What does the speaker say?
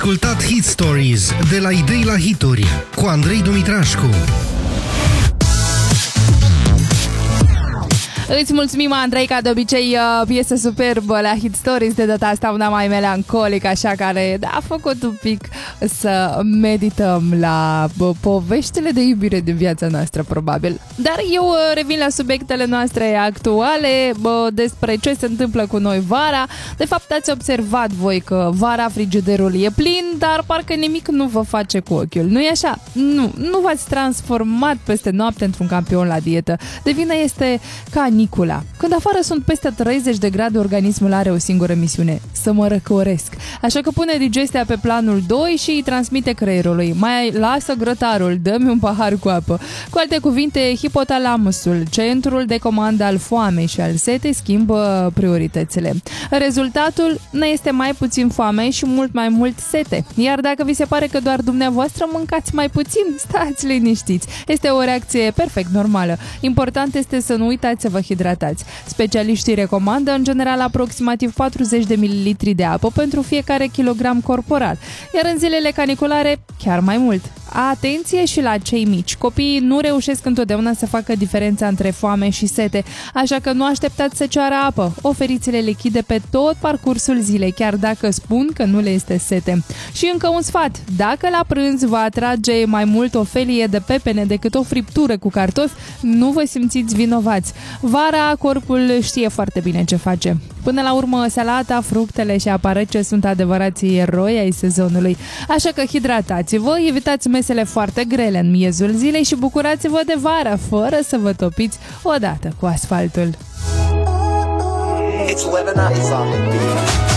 Ascultat Hit Stories de la idei la hituri cu Andrei Dumitrașcu. Îți mulțumim, Andrei, ca de obicei, piesă superbă la Hit Stories, de data asta una mai melancolică, așa, care a făcut un pic să medităm la poveștile de iubire din viața noastră, probabil. Dar eu revin la subiectele noastre actuale, despre ce se întâmplă cu noi vara. De fapt, ați observat voi că vara frigiderul e plin, dar parcă nimic nu vă face cu ochiul. Nu-i așa? Nu v-ați transformat peste noapte într-un campion la dietă. De vină este canicula. Când afară sunt peste 30 de grade, organismul are o singură misiune: să mă răcoresc. Așa că pune digestia pe planul 2 și îi transmite creierului: mai lasă grătarul, dă-mi un pahar cu apă. Cu alte cuvinte, hipotalamusul, centrul de comandă al foamei și al setei, schimbă prioritățile. Rezultatul ne este mai puțin foame și mult mai mult sete. Iar dacă vi se pare că doar dumneavoastră mâncați mai puțin, stați liniștiți. Este o reacție perfect normală. Important este să nu uitați să vă hidratați. Specialiștii recomandă în general aproximativ 40 de mililitri de apă pentru fiecare kilogram corporal, iar în zilele caniculare chiar mai mult. Atenție și la cei mici. Copiii nu reușesc întotdeauna să facă diferența între foame și sete, așa că nu așteptați să ceară apă. Oferiți-le lichide pe tot parcursul zilei, chiar dacă spun că nu le este sete. Și încă un sfat: dacă la prânz vă atrage mai mult o felie de pepene decât o friptură cu cartofi, nu vă simțiți vinovați. Vara, corpul știe foarte bine ce face. Până la urmă, salata, fructele și apa rece sunt adevărații eroi ai sezonului. Așa că hidratați-vă, evitați mesele foarte grele în miezul zilei și bucurați-vă de vară, fără să vă topiți odată cu asfaltul. It's 11 hours on the beat.